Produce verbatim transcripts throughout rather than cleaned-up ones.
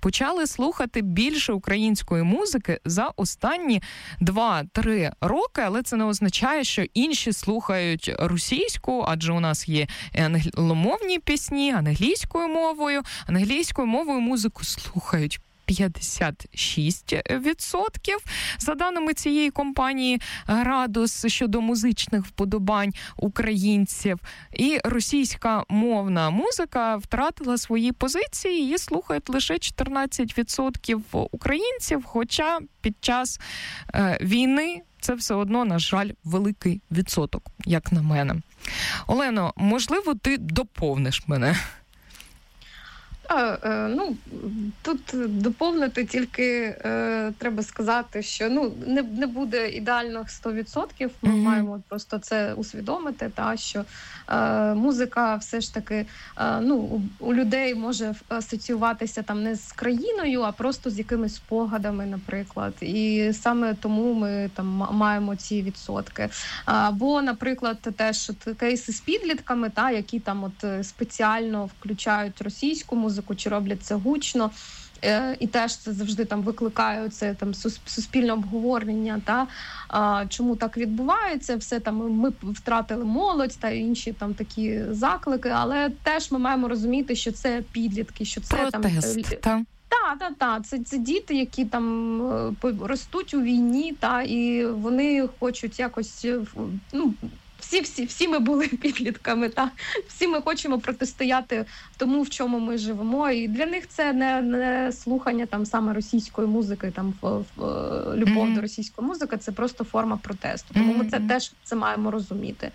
почали слухати більше української музики за останні два-три роки, але це не означає, що інші слухають російську, адже у нас є англомовні пісні англійською мовою. Англійською мовою музику слухають п'ятдесят шість відсотків за даними цієї компанії «Градус» щодо музичних вподобань українців. І російська мовна музика втратила свої позиції, її слухають лише чотирнадцять відсотків українців, хоча під час е, війни це все одно, на жаль, великий відсоток, як на мене. Олено, можливо, ти доповниш мене? А, е, ну, тут доповнити тільки е, треба сказати, що ну, не, не буде ідеальних сто відсотків, ми mm-hmm. маємо просто це усвідомити, та, що е, музика все ж таки е, ну, у, у людей може асоціюватися там не з країною, а просто з якимись спогадами, наприклад. І саме тому ми там маємо ці відсотки. Або, наприклад, теж от, кейси з підлітками, та, які там от спеціально включають російську музику, чи роблять це гучно, е, і теж це завжди там викликає це там суспільне обговорення, та а, чому так відбувається, все там ми втратили молодь та інші там такі заклики, але теж ми маємо розуміти, що це підлітки, що це протест, там та та та це, це діти, які там ростуть у війні, та і вони хочуть якось ну. Всі, всі, всі ми були підлітками, та всі ми хочемо протистояти тому, в чому ми живемо. І для них це не, не слухання там саме російської музики, там в, в, любов mm-hmm. до російської музики, це просто форма протесту. Тому mm-hmm. ми це теж це маємо розуміти.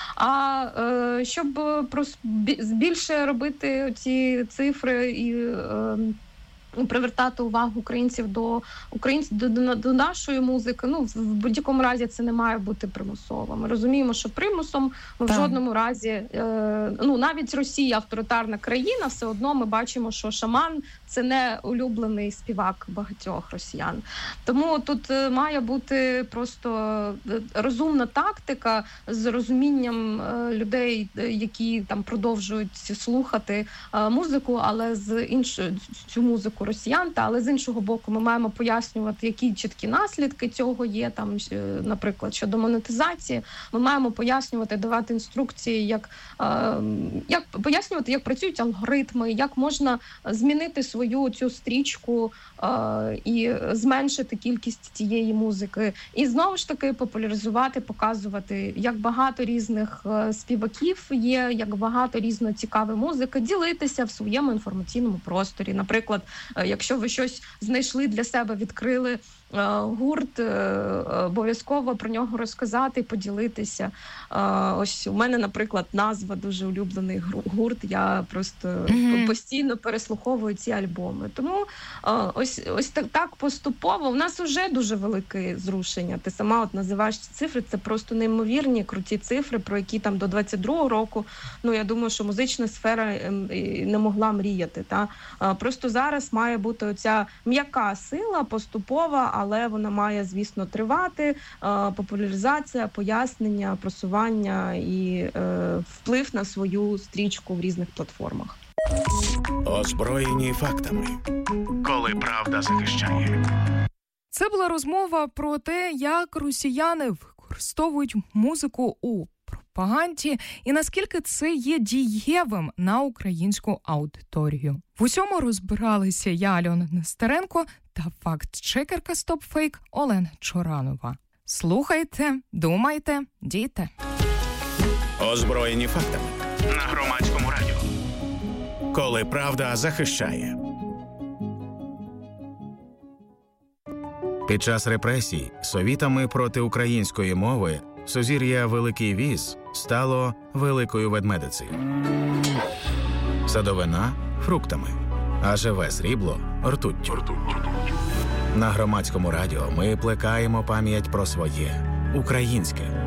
А е, щоб прос, більше робити ці цифри і е, привертати увагу українців до українців до, до, до нашої музики. Ну, в будь-якому разі це не має бути примусово. Ми розуміємо, що примусом ми в жодному разі, е, ну, навіть Росія авторитарна країна, все одно ми бачимо, що Шаман – це не улюблений співак багатьох росіян. Тому тут має бути просто розумна тактика з розумінням людей, які там продовжують слухати музику, але з іншою цю музику росіян, та, але з іншого боку ми маємо пояснювати, які чіткі наслідки цього є, там, наприклад, щодо монетизації. Ми маємо пояснювати, давати інструкції, як, е, як пояснювати, як працюють алгоритми, як можна змінити свою цю стрічку е, і зменшити кількість цієї музики. І знову ж таки популяризувати, показувати, як багато різних е, співаків є, як багато різної цікавої музики, ділитися в своєму інформаційному просторі. Наприклад, якщо ви щось знайшли для себе, відкрили гурт, обов'язково про нього розказати, поділитися. Ось у мене, наприклад, назва дуже улюблений гурт, я просто mm-hmm. постійно переслуховую ці альбоми. Тому ось, ось так, так поступово. У нас вже дуже велике зрушення. Ти сама от називаєш ці цифри, це просто неймовірні, круті цифри, про які там до двадцять другого року, ну, я думаю, що музична сфера не могла мріяти. Та? Просто зараз має бути оця м'яка сила, поступова, але вона має, звісно, тривати. Популяризація, пояснення, просування і е, вплив на свою стрічку в різних платформах. Озброєні фактами. Коли правда захищає. Це була розмова про те, як росіяни використовують музику у пропаганді і наскільки це є дієвим на українську аудиторію. В усьому розбиралися я, Альона Нестеренко, та факт-чекерка Stop Fake Олена Чоранова. Слухайте, думайте, дійте. Озброєні фактами на Громадському радіо. Коли правда захищає. Під час репресій совітами проти української мови сузір'я Великий Віз стало Великою Ведмедицею. Садовина – фруктами, а живе срібло – ртуттю. На Громадському радіо ми плекаємо пам'ять про своє українське.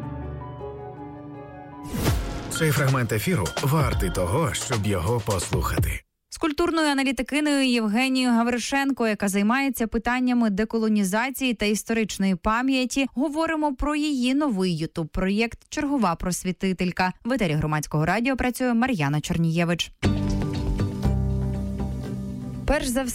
Цей фрагмент ефіру вартий того, щоб його послухати. З культурною аналітикиною Євгенією Гавришенко, яка займається питаннями деколонізації та історичної пам'яті, говоримо про її новий ютуб-проєкт «Чергова просвітителька». В етері Громадського радіо працює Мар'яна Чорнієвич. Перш за все,